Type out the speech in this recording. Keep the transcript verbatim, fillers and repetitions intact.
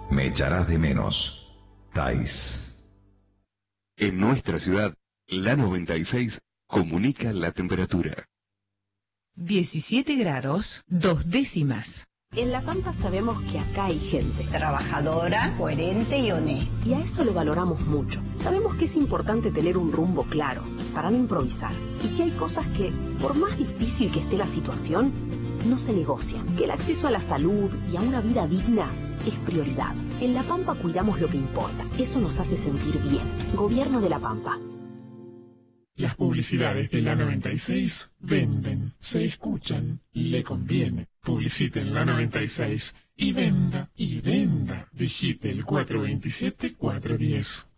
Me echarás de menos. Thais. En nuestra ciudad, la noventa y seis comunica la temperatura. diecisiete grados, dos décimas. En La Pampa sabemos que acá hay gente trabajadora, coherente y honesta. Y a eso lo valoramos mucho. Sabemos que es importante tener un rumbo claro, para no improvisar. Y que hay cosas que, por más difícil que esté la situación, no se negocian. Que el acceso a la salud y a una vida digna es prioridad. En La Pampa cuidamos lo que importa. Eso nos hace sentir bien. Gobierno de La Pampa. Las publicidades de la noventa y seis venden, se escuchan, le conviene. Publicite en la noventa y seis y venda, y venda. Digite el cuatro dos siete, cuatro uno cero.